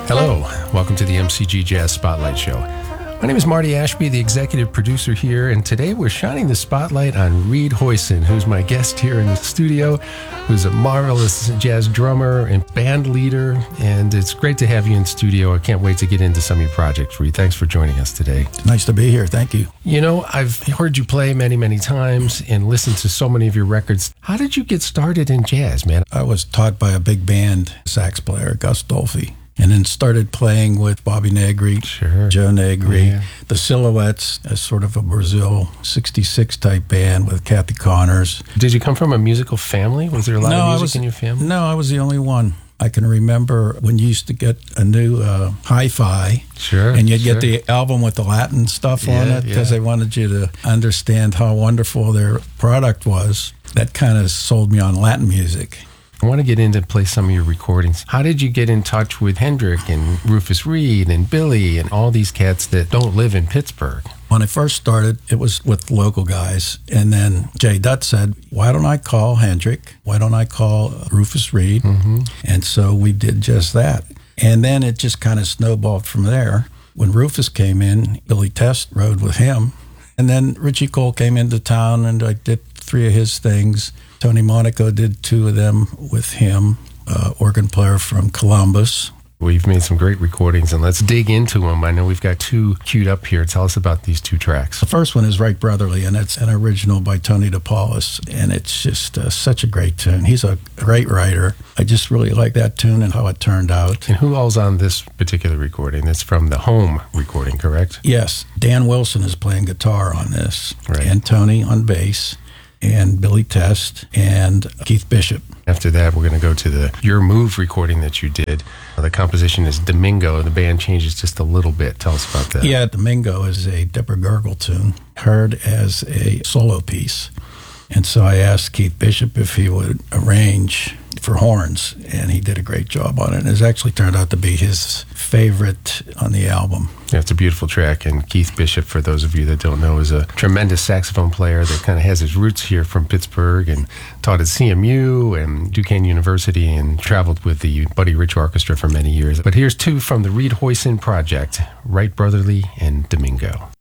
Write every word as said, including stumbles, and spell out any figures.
Hello, welcome to the M C G Jazz Spotlight Show. My name is Marty Ashby, the executive producer here, and today we're shining the spotlight on Reed Hoyson, who's my guest here in the studio, who's a marvelous jazz drummer and band leader, and it's great to have you in studio. I can't wait to get into some of your projects, Reed. Thanks for joining us today. Nice to be here. Thank you. You know, I've heard you play many, many times and listened to so many of your records. How did you get started in jazz, man? I was taught by a big band sax player, Gus Dolphy. And then started playing with Bobby Negri, sure. Joe Negri, yeah. the Silhouettes, as sort of a Brazil sixty-six type band with Kathy Connors. Did you come from a musical family? Was there a lot no, of music I was, in your family? No, I was the only one. I can remember when you used to get a new uh, hi-fi, sure, and you'd sure. get the album with the Latin stuff yeah, on it because yeah. they wanted you to understand how wonderful their product was. That kind of sold me on Latin music. I want to get into play some of your recordings. How did you get in touch with Hendrix and Rufus Reid and Billy and all these cats that don't live in Pittsburgh? When I first started, it was with local guys. And then Jay Dutt said, why don't I call Hendrix? Why don't I call Rufus Reid? Mm-hmm. And so we did just that. And then it just kind of snowballed from there. When Rufus came in, Billy Test rode with him. And then Richie Cole came into town and I did three of his things. Tony Monaco did two of them with him, uh, organ player from Columbus. We've made some great recordings, and let's dig into them. I know we've got two queued up here. Tell us about these two tracks. The first one is Right Brotherly, and it's an original by Tony DePaulis, and it's just uh, such a great tune. He's a great writer. I just really like that tune and how it turned out. And who all's on this particular recording? It's from the home recording, correct? Yes. Dan Wilson is playing guitar on this, right. And Tony on bass, and Billy Test, and Keith Bishop. After that, we're going to go to the Your Move recording that you did. The composition is Domingo. The band changes just a little bit. Tell us about that. Yeah, Domingo is a Deborah Gergel tune, heard as a solo piece. And so I asked Keith Bishop if he would arrange for horns, and he did a great job on it. And it's actually turned out to be his favorite on the album. Yeah, it's a beautiful track. And Keith Bishop, for those of you that don't know, is a tremendous saxophone player that kind of has his roots here from Pittsburgh and taught at C M U and Duquesne University and traveled with the Buddy Rich Orchestra for many years. But here's two from the Reed Hoyson Project, Right Brotherly and Domingo.